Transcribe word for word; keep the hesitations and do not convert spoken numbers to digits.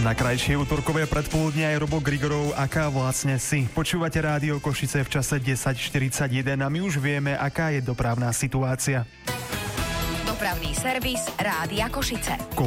Na krajšie útorkové predpoludne aj Robo Grigorov, aká vlastne si. Počúvate Rádio Košice v čase desať štyridsaťjeden a my už vieme, aká je dopravná situácia. Dopravný servis Rádia Košice.